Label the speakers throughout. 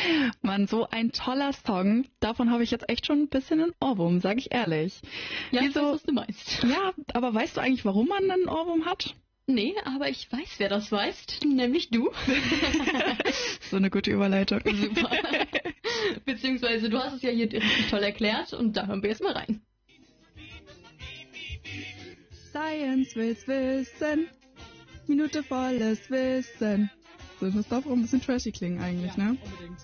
Speaker 1: Mann, so ein toller Song. Davon habe ich jetzt echt schon ein bisschen einen Ohrwurm, sage ich ehrlich.
Speaker 2: Ja, ich weiß, was du meinst.
Speaker 1: Ja, aber weißt du eigentlich, warum man einen Ohrwurm hat?
Speaker 2: Nee, aber ich weiß, wer das weiß, nämlich du.
Speaker 1: So eine gute Überleitung.
Speaker 2: Super. Beziehungsweise du hast es ja hier richtig toll erklärt und da hören wir jetzt mal rein.
Speaker 1: Science will's wissen, Minute volles Wissen. So, das darf auch ein bisschen trashy klingen eigentlich, ne?
Speaker 2: Unbedingt.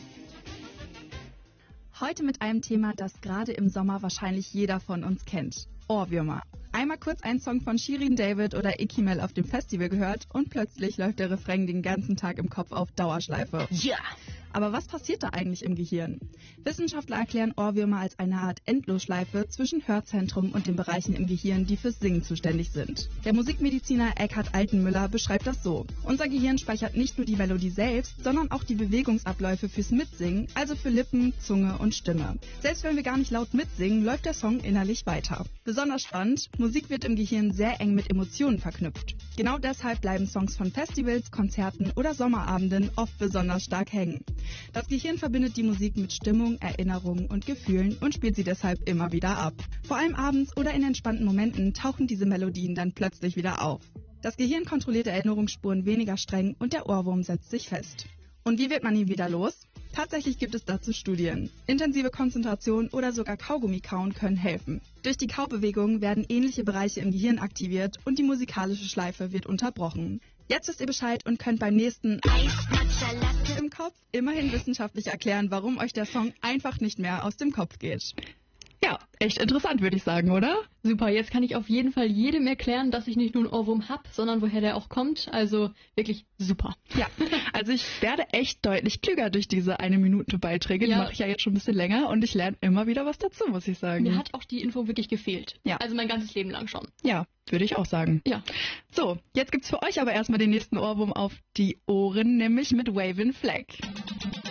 Speaker 1: Heute mit einem Thema, das gerade im Sommer wahrscheinlich jeder von uns kennt. Ohrwürmer. Einmal kurz einen Song von Shirin David oder Ikimel auf dem Festival gehört und plötzlich läuft der Refrain den ganzen Tag im Kopf auf Dauerschleife.
Speaker 2: Ja!
Speaker 1: Aber was passiert da eigentlich im Gehirn? Wissenschaftler erklären Ohrwürmer als eine Art Endlosschleife zwischen Hörzentrum und den Bereichen im Gehirn, die fürs Singen zuständig sind. Der Musikmediziner Eckhard Altenmüller beschreibt das so. Unser Gehirn speichert nicht nur die Melodie selbst, sondern auch die Bewegungsabläufe fürs Mitsingen, also für Lippen, Zunge und Stimme. Selbst wenn wir gar nicht laut mitsingen, läuft der Song innerlich weiter. Besonders spannend, Musik wird im Gehirn sehr eng mit Emotionen verknüpft. Genau deshalb bleiben Songs von Festivals, Konzerten oder Sommerabenden oft besonders stark hängen. Das Gehirn verbindet die Musik mit Stimmung, Erinnerungen und Gefühlen und spielt sie deshalb immer wieder ab. Vor allem abends oder in entspannten Momenten tauchen diese Melodien dann plötzlich wieder auf. Das Gehirn kontrolliert Erinnerungsspuren weniger streng und der Ohrwurm setzt sich fest. Und wie wird man ihn wieder los? Tatsächlich gibt es dazu Studien. Intensive Konzentration oder sogar Kaugummi-Kauen können helfen. Durch die Kaubewegungen werden ähnliche Bereiche im Gehirn aktiviert und die musikalische Schleife wird unterbrochen. Jetzt wisst ihr Bescheid und könnt beim nächsten Eismatcha-Latte im Kopf immerhin wissenschaftlich erklären, warum euch der Song einfach nicht mehr aus dem Kopf geht. Ja, echt interessant, würde ich sagen, oder?
Speaker 2: Super, jetzt kann ich auf jeden Fall jedem erklären, dass ich nicht nur einen Ohrwurm habe, sondern woher der auch kommt. Also wirklich super.
Speaker 1: Ja, also ich werde echt deutlich klüger durch diese 1-Minute-Beiträge. Die mache ich ja jetzt schon ein bisschen länger und ich lerne immer wieder was dazu, muss ich sagen.
Speaker 2: Mir hat auch die Info wirklich gefehlt.
Speaker 1: Ja.
Speaker 2: Also mein ganzes Leben lang schon.
Speaker 1: Ja, würde ich auch sagen.
Speaker 2: Ja.
Speaker 1: So, jetzt gibt's für euch aber erstmal den nächsten Ohrwurm auf die Ohren, nämlich mit Wavin' Flag.